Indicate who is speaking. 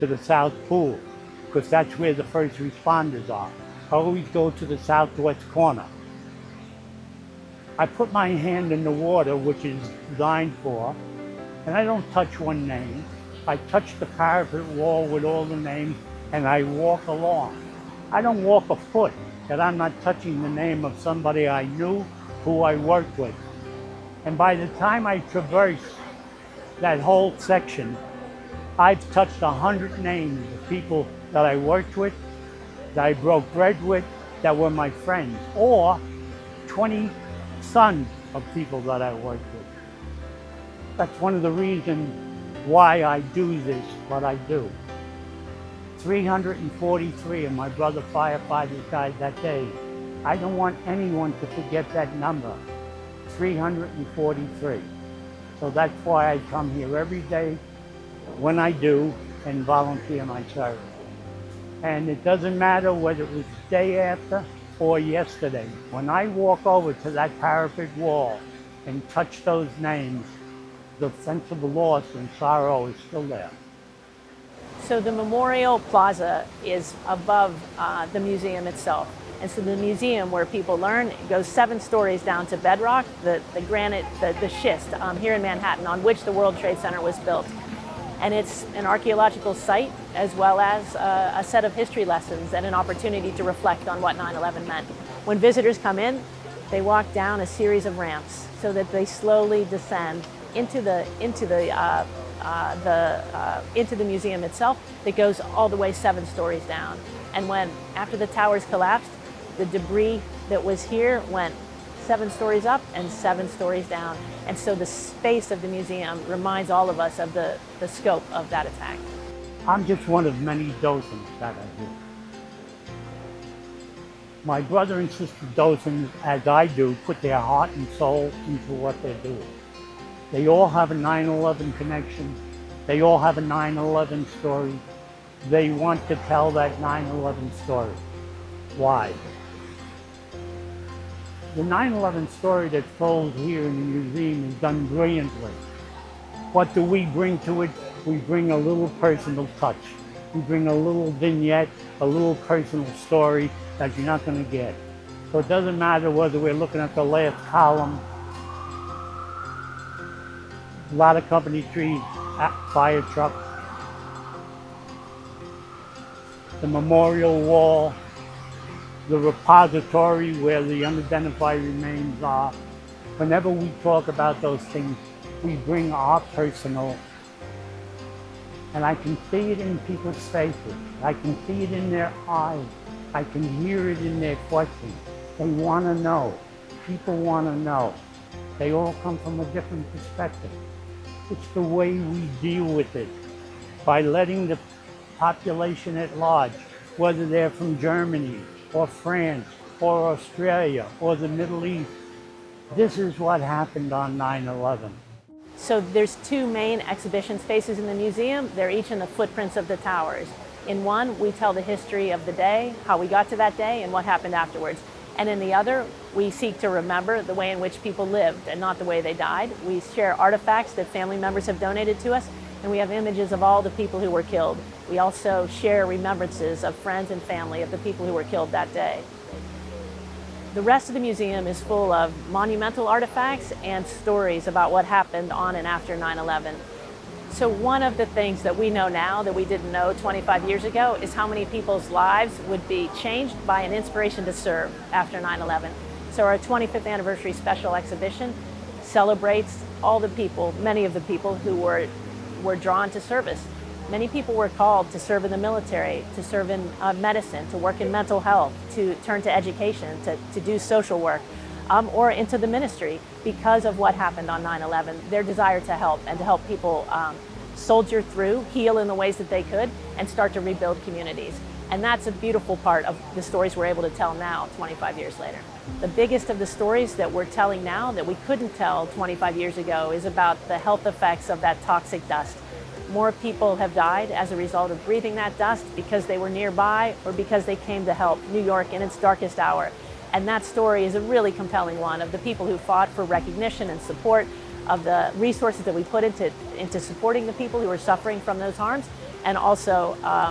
Speaker 1: to the South Pool because that's where the first responders are. I always go to the southwest corner. I put my hand in the water, which is designed for, and I don't touch one name. I touch the parapet wall with all the names, and I walk along. I don't walk a foot that I'm not touching the name of somebody I knew, who I worked with. And by the time I traverse that whole section, I've touched 100 names of people that I worked with, that I broke bread with, that were my friends, or 20 sons of people that I worked with. That's one of the reasons why I do this, what I do. 343 of my brother firefighters died that day. I don't want anyone to forget that number, 343. So that's why I come here every day when I do and volunteer my service. And it doesn't matter whether it was the day after or yesterday. When I walk over to that parapet wall and touch those names, the sense of loss and sorrow is still there.
Speaker 2: So the Memorial Plaza is above the museum itself. And so the museum, where people learn, goes 7 stories down to bedrock, the granite, the schist here in Manhattan, on which the World Trade Center was built. And it's an archaeological site, as well as a set of history lessons and an opportunity to reflect on what 9/11 meant. When visitors come in, they walk down a series of ramps so that they slowly descend into the museum itself that goes all the way 7 stories down. And after the towers collapsed, the debris that was here went 7 stories up and 7 stories down. And so the space of the museum reminds all of us of the scope of that attack.
Speaker 1: I'm just one of many docents that I do. My brother and sister docents, as I do, put their heart and soul into what they're doing. They all have a 9/11 connection. They all have a 9/11 story. They want to tell that 9/11 story. Why? The 9/11 story that's told here in the museum is done brilliantly. What do we bring to it? We bring a little personal touch. We bring a little vignette, a little personal story that you're not going to get. So it doesn't matter whether we're looking at the last column, a lot of company trees, fire trucks, the memorial wall, the repository where the unidentified remains are. Whenever we talk about those things, we bring our personal, and I can see it in people's faces. I can see it in their eyes. I can hear it in their questions. They want to know. People want to know. They all come from a different perspective. It's the way we deal with it, by letting the population at large, whether they're from Germany or France or Australia or the Middle East, this is what happened on 9/11.
Speaker 2: So there's 2 main exhibition spaces in the museum. They're each in the footprints of the towers. In one, we tell the history of the day, how we got to that day, and what happened afterwards. And in the other, we seek to remember the way in which people lived and not the way they died. We share artifacts that family members have donated to us, and we have images of all the people who were killed. We also share remembrances of friends and family of the people who were killed that day. The rest of the museum is full of monumental artifacts and stories about what happened on and after 9/11. So one of the things that we know now that we didn't know 25 years ago is how many people's lives would be changed by an inspiration to serve after 9/11. So our 25th anniversary special exhibition celebrates all the people, many of the people who were drawn to service. Many people were called to serve in the military, to serve in medicine, to work in mental health, to turn to education, to do social work, or into the ministry because of what happened on 9/11, their desire to help and to help people soldier through, heal in the ways that they could, and start to rebuild communities. And that's a beautiful part of the stories we're able to tell now, 25 years later. The biggest of the stories that we're telling now that we couldn't tell 25 years ago is about the health effects of that toxic dust. More people have died as a result of breathing that dust because they were nearby or because they came to help New York in its darkest hour. And that story is a really compelling one of the people who fought for recognition and support, of the resources that we put into supporting the people who were suffering from those harms, and also